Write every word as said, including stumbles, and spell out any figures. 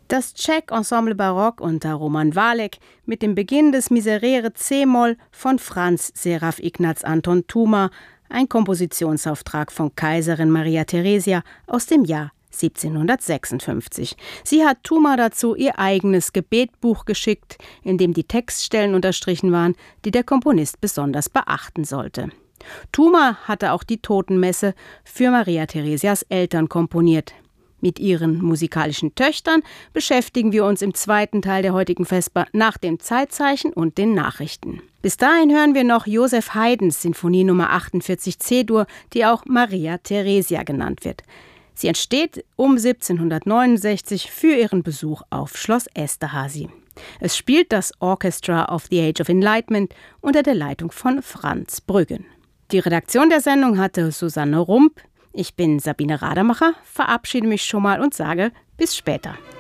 Das Czech-Ensemble Barock unter Roman Walek mit dem Beginn des Miserere C-Moll von Franz Seraph Ignaz Anton Tuma, ein Kompositionsauftrag von Kaiserin Maria Theresia aus dem Jahr siebzehnhundertsechsundfünfzig. Sie hat Tuma dazu ihr eigenes Gebetbuch geschickt, in dem die Textstellen unterstrichen waren, die der Komponist besonders beachten sollte. Tuma hatte auch die Totenmesse für Maria Theresias Eltern komponiert. Mit ihren musikalischen Töchtern beschäftigen wir uns im zweiten Teil der heutigen Vesper nach dem Zeitzeichen und den Nachrichten. Bis dahin hören wir noch Joseph Haydns Sinfonie Nummer achtundvierzig C-Dur, die auch Maria Theresia genannt wird. Sie entsteht um siebzehnhundertneunundsechzig für ihren Besuch auf Schloss Esterházy. Es spielt das Orchestra of the Age of Enlightenment unter der Leitung von Franz Brüggen. Die Redaktion der Sendung hatte Susanne Rump. Ich bin Sabine Rademacher, verabschiede mich schon mal und sage bis später.